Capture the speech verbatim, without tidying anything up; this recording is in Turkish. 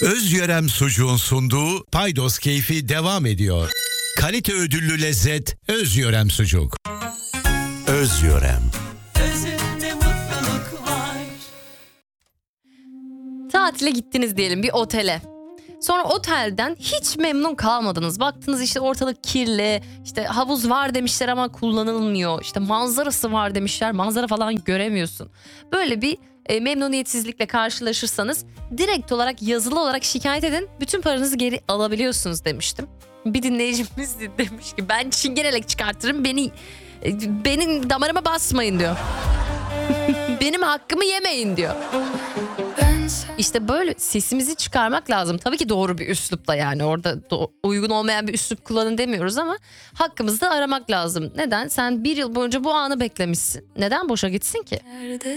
Özyörem Sucuğun sunduğu Paydos Keyfi devam ediyor. Kalite ödüllü lezzet Özyörem Sucuk. Özyörem. Özünde mutluluk var. Tatile gittiniz diyelim bir otele. Sonra otelden hiç memnun kalmadınız. Baktınız işte ortalık kirli, işte havuz var demişler ama kullanılmıyor. İşte manzarası var demişler, manzara falan göremiyorsun. Böyle bir e, memnuniyetsizlikle karşılaşırsanız direkt olarak yazılı olarak şikayet edin. Bütün paranızı geri alabiliyorsunuz demiştim. Bir dinleyicimiz demiş ki ben çingenelek çıkartırım, beni e, benim damarıma basmayın diyor. Benim hakkımı yemeyin diyor. İşte böyle sesimizi çıkarmak lazım. Tabii ki doğru bir üslupla, yani orada do- uygun olmayan bir üslup kullanın demiyoruz ama hakkımızı da aramak lazım. Neden? Sen bir yıl boyunca bu anı beklemişsin. Neden boşa gitsin ki?